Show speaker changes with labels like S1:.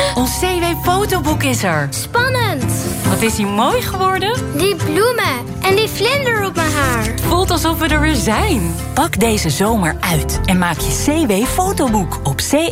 S1: Ons CW-fotoboek is er.
S2: Spannend.
S1: Wat is hij mooi geworden?
S2: Die bloemen en die vlinder op mijn haar.
S1: Het voelt alsof we er weer zijn.
S3: Pak deze zomer uit en maak je CW-fotoboek op